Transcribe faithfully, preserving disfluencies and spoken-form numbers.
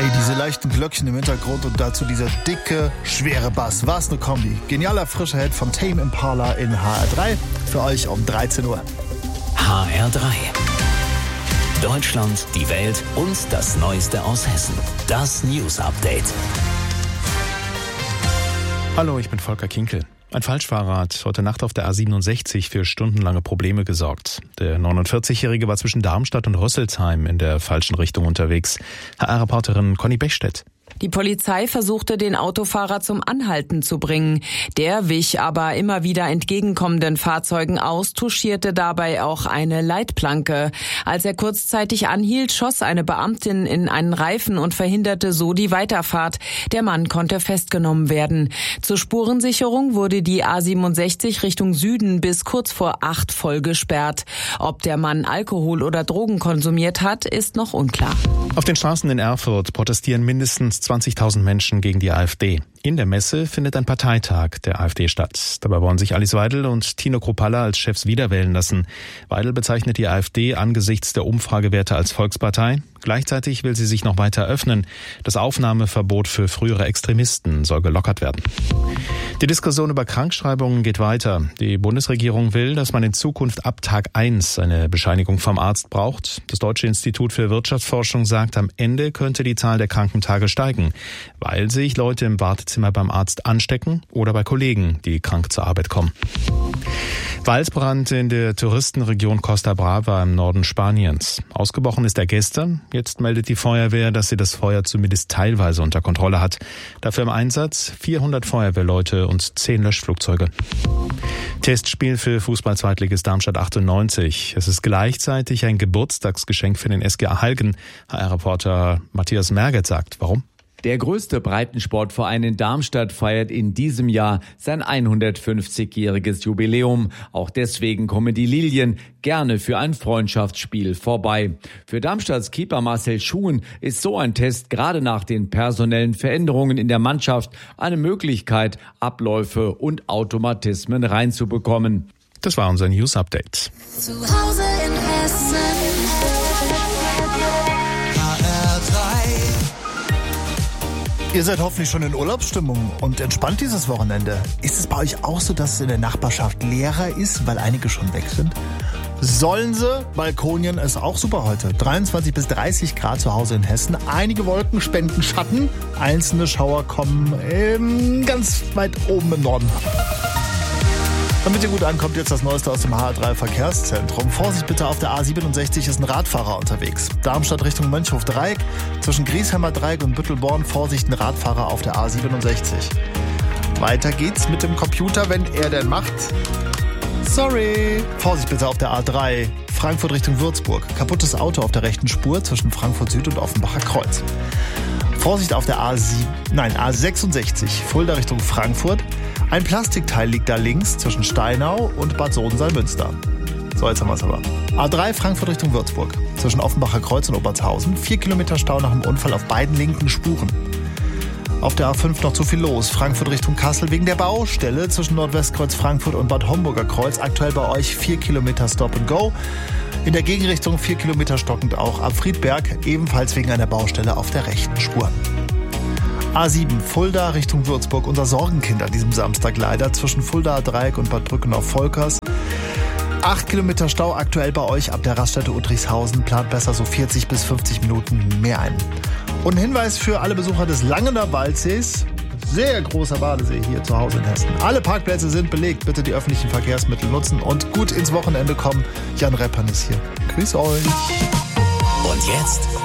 Ey, diese leichten Glöckchen im Hintergrund und dazu dieser dicke, schwere Bass. Was eine Kombi. Genialer frischer Hit von Tame Impala in H R drei. Für euch um dreizehn Uhr. H R drei. Deutschland, die Welt und das Neueste aus Hessen. Das News Update. Hallo, ich bin Volker Kinkel. Ein Falschfahrer hat heute Nacht auf der A siebenundsechzig für stundenlange Probleme gesorgt. Der neunundvierzigjährige war zwischen Darmstadt und Rüsselsheim in der falschen Richtung unterwegs. H R-Reporterin Conny Bechstedt. Die Polizei versuchte, den Autofahrer zum Anhalten zu bringen. Der wich aber immer wieder entgegenkommenden Fahrzeugen aus, touchierte dabei auch eine Leitplanke. Als er kurzzeitig anhielt, schoss eine Beamtin in einen Reifen und verhinderte so die Weiterfahrt. Der Mann konnte festgenommen werden. Zur Spurensicherung wurde die A siebenundsechzig Richtung Süden bis kurz vor acht voll gesperrt. Ob der Mann Alkohol oder Drogen konsumiert hat, ist noch unklar. Auf den Straßen in Erfurt protestieren mindestens zwanzigtausend Menschen gegen die AfD. In der Messe findet ein Parteitag der AfD statt. Dabei wollen sich Alice Weidel und Tino Kruppalla als Chefs wiederwählen lassen. Weidel bezeichnet die AfD angesichts der Umfragewerte als Volkspartei. Gleichzeitig will sie sich noch weiter öffnen. Das Aufnahmeverbot für frühere Extremisten soll gelockert werden. Die Diskussion über Krankschreibungen geht weiter. Die Bundesregierung will, dass man in Zukunft ab Tag eins eine Bescheinigung vom Arzt braucht. Das Deutsche Institut für Wirtschaftsforschung sagt, am Ende könnte die Zahl der Krankentage steigen, weil sich Leute im Wartezimmer beim Arzt anstecken oder bei Kollegen, die krank zur Arbeit kommen. Waldbrand in der Touristenregion Costa Brava im Norden Spaniens. Ausgebrochen ist er gestern. Jetzt meldet die Feuerwehr, dass sie das Feuer zumindest teilweise unter Kontrolle hat. Dafür im Einsatz vierhundert Feuerwehrleute und zehn Löschflugzeuge. Testspiel für Fußball-Zweitligist Darmstadt achtundneunzig. Es ist gleichzeitig ein Geburtstagsgeschenk für den S G A Halgen. H R-Reporter Matthias Merget sagt, warum? Der größte Breitensportverein in Darmstadt feiert in diesem Jahr sein hundertfünfzigjähriges Jubiläum. Auch deswegen kommen die Lilien gerne für ein Freundschaftsspiel vorbei. Für Darmstadts Keeper Marcel Schuhen ist so ein Test gerade nach den personellen Veränderungen in der Mannschaft eine Möglichkeit, Abläufe und Automatismen reinzubekommen. Das war unser News Update. Zu Hause in Hessen. Ihr seid hoffentlich schon in Urlaubsstimmung und entspannt dieses Wochenende. Ist es bei euch auch so, dass es in der Nachbarschaft leerer ist, weil einige schon weg sind? Sollen sie? Balkonien ist auch super heute. dreiundzwanzig bis dreißig Grad zu Hause in Hessen. Einige Wolken spenden Schatten. Einzelne Schauer kommen ähm, ganz weit oben im Norden. Damit ihr gut ankommt, jetzt das Neueste aus dem H R drei Verkehrszentrum. Vorsicht bitte, auf der A siebenundsechzig ist ein Radfahrer unterwegs. Darmstadt Richtung Mönchhof-Dreieck. Zwischen Griesheimer Dreieck und Büttelborn, Vorsicht, ein Radfahrer auf der A siebenundsechzig. Weiter geht's mit dem Computer, wenn er denn macht. Sorry. Vorsicht bitte auf der A drei. Frankfurt Richtung Würzburg. Kaputtes Auto auf der rechten Spur zwischen Frankfurt Süd und Offenbacher Kreuz. Vorsicht auf der A sieben, nein, A sechsundsechzig, Fulda Richtung Frankfurt. Ein Plastikteil liegt da links zwischen Steinau und Bad Sohn-Salmünster. So, jetzt haben wir es aber. A drei Frankfurt Richtung Würzburg. Zwischen Offenbacher Kreuz und Obertshausen. Vier Kilometer Stau nach dem Unfall auf beiden linken Spuren. Auf der A fünf noch zu viel los. Frankfurt Richtung Kassel wegen der Baustelle zwischen Nordwestkreuz Frankfurt und Bad Homburger Kreuz. Aktuell bei euch vier Kilometer Stop and Go. In der Gegenrichtung vier Kilometer stockend auch ab Friedberg, ebenfalls wegen einer Baustelle auf der rechten Spur. A sieben, Fulda Richtung Würzburg, unser Sorgenkind an diesem Samstag leider, zwischen Fuldaer Dreieck und Bad Brückenau-Volkers. Acht Kilometer Stau aktuell bei euch ab der Raststätte Udrichshausen, plant besser so vierzig bis fünfzig Minuten mehr ein. Und ein Hinweis für alle Besucher des Langener Waldsees, sehr großer Badesee hier zu Hause in Hessen. Alle Parkplätze sind belegt, bitte die öffentlichen Verkehrsmittel nutzen und gut ins Wochenende kommen. Jan Reppan ist hier. Grüß euch. Und jetzt